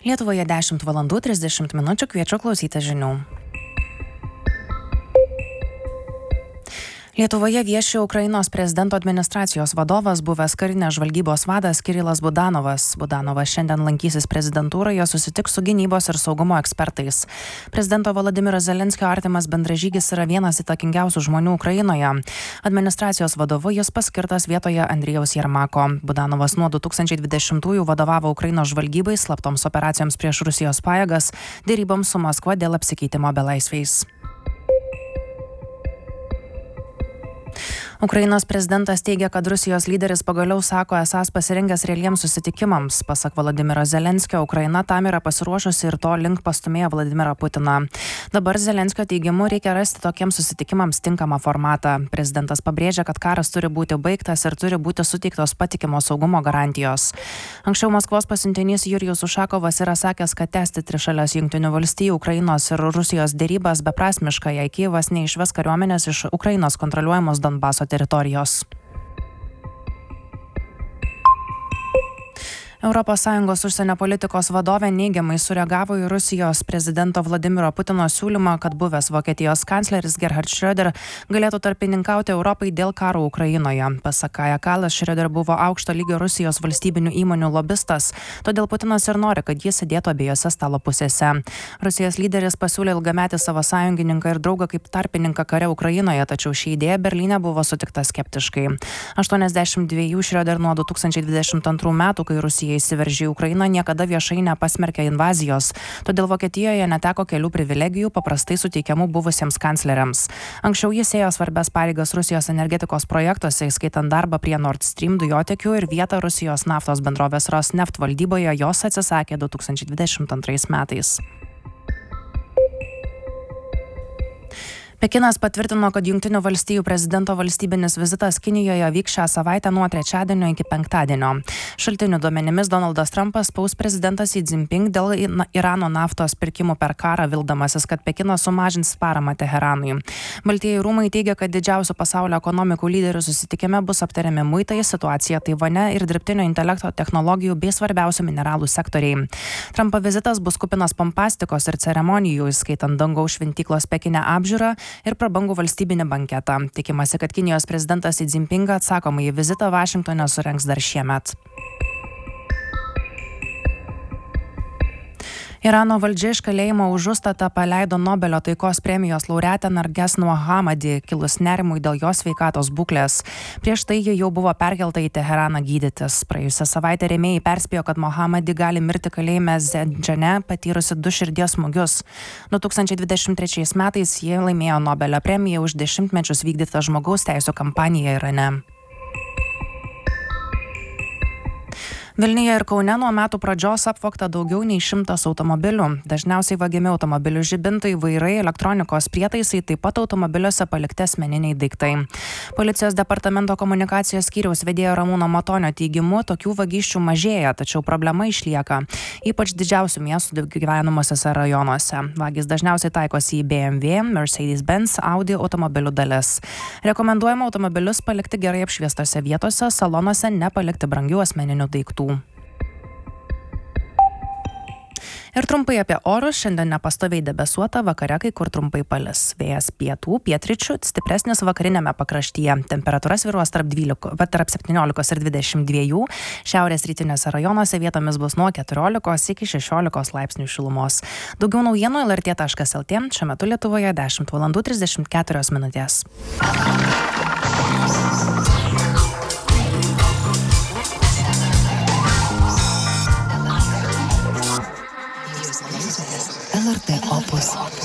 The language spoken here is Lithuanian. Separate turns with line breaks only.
Lietuvoje 10 valandų 30 minučių, kviečiu klausyti žinių. Lietuvoje vieši Ukrainos prezidento administracijos vadovas, buvęs karinės žvalgybos vadas Kirilas Budanovas. Budanovas šiandien lankysis prezidentūroje, susitiks su gynybos ir saugumo ekspertais. Prezidento Volodymyro Zelenskio artimas bendražygis yra vienas įtakingiausių žmonių Ukrainoje. Administracijos vadovu jis paskirtas vietoje Andrijaus Jermako. Budanovas nuo 2020-ųjų vadovavo Ukrainos žvalgybai, slaptoms operacijoms prieš Rusijos pajėgas, deryboms su Maskva dėl apsikeitimo belaisviais. Ukrainos prezidentas teigia, kad Rusijos lyderis pagaliau sako esąs pasirengęs realiems susitikimams. Pasak Volodymyro Zelenskio, Ukraina tam yra pasiruošusi ir to link pastumėjo Vladimirą Putiną. Dabar Zelenskio teigimu reikia rasti tokiems susitikimams tinkamą formatą. Prezidentas pabrėžia, kad karas turi būti baigtas ir turi būti suteiktos patikimos saugumo garantijos. Anksčiau Maskvos pasiuntinys Jurijus Ušakovas yra sakęs, kad tęsti trišalės Jungtinių valstijų, Ukrainos ir Rusijos derybas beprasmiška, jei Kijevas neišves kariuomenės iš Ukrainos kontroliuojamos Donbaso teritorijos. ES užsienio politikos vadovė neigiamai sureagavo į Rusijos prezidento Vladimiro Putino siūlymą, kad buvęs Vokietijos kancleris Gerhard Schröder galėtų tarpininkauti Europai dėl karo Ukrainoje. Pasak Kaja Kallas, Schröder buvo aukšto lygio Rusijos valstybinių įmonių lobistas, todėl Putinas ir nori, kad jis sėdėtų abiejose stalo pusėse. Rusijos lyderis pasiūlė ilgametį savo sąjungininką ir draugą kaip tarpininką kare Ukrainoje, tačiau ši idėja Berlyne buvo sutikta skeptiškai. 82 Schröder nuo 2022 metų, kai Rusija įsiveržė į Ukrainą, niekada viešai nepasmerkė invazijos, todėl Vokietijoje neteko kelių privilegijų paprastai suteikiamų buvusiems kancleriams. Anksčiau jis ėjo svarbias pareigas Rusijos energetikos projektuose, įskaitant darbą prie Nord Stream dujotekių ir vietą Rusijos naftos bendrovės Rosneft valdyboje, jos atsisakė 2022 metais. Pekinas patvirtino, kad Jungtinių valstijų prezidento valstybinis vizitas Kinijoje vyks šią savaitę nuo trečiadienio iki penktadienio. Šaltinių duomenimis Donaldas Trumpas spaus prezidentas Xi Jinping dėl Irano naftos pirkimų per karą, vildamasis, kad Pekinas sumažins paramą Teheranui. Baltieji rūmai teigia, kad didžiausių pasaulio ekonomikų lyderių susitikime bus aptariami muitai, situacija Taivane ir dirbtinio intelekto technologijų bei svarbiausių mineralų sektoriai. Trumpo vizitas bus kupinas pompastikos ir ceremonijų, įskaitant dangaus šventyklos Pekine apžiūrą ir prabangų valstybinį banketą. Tikimasi, kad Kinijos prezidentas Xi Jinping atsakomąjį vizitą Vašingtone surengs dar šiemet. Irano valdžia iš kalėjimo už užstatą paleido Nobelio taikos premijos laureatę Narges Mohammadi, kilus nerimui dėl jos sveikatos būklės. Prieš tai ji jau buvo perkelta į Teheraną gydytis. Praėjusią savaitę rėmėjai perspėjo, kad Mohammadi gali mirti kalėjime Zendžane, patyrusi 2 širdies smūgius. 2023 metais ji laimėjo Nobelio premiją už 10 mečius vykdytą žmogaus teisių kampaniją Irane. Vilniuje ir Kaune nuo metų pradžios apvogta daugiau nei 100 automobilių. Dažniausiai vagiami automobilių žibintai, vairai, elektronikos prietaisai, taip pat automobiliuose palikti asmeniniai daiktai. Policijos departamento komunikacijos skyriaus vedėjo Ramūno Matonio teigimu, tokių vagysčių mažėja, tačiau problema išlieka, ypač didžiausių miestų gyvenamosiose rajonuose. Vagys dažniausiai taikosi į BMW, Mercedes-Benz, Audi automobilių dalis. Rekomenduojama automobilius palikti gerai apšviestose vietose, salonuose nepalikti brangių asmeninių daiktų. Ir trumpai apie orus. Šiandien nepastoviai debesuota, vakare kai kur trumpai palis. Vėjas pietų, pietryčių, stipresnis vakarinėme pakraštyje. Temperatūra svyruos tarp 17 ir 22. Šiaurės rytiniuose rajonuose vietomis bus nuo 14 iki 16 laipsnių šilumos. Daugiau naujienų lrt.lt. Šiuo metu Lietuvoje 10 valandų 34 minutės.
LRT Opus.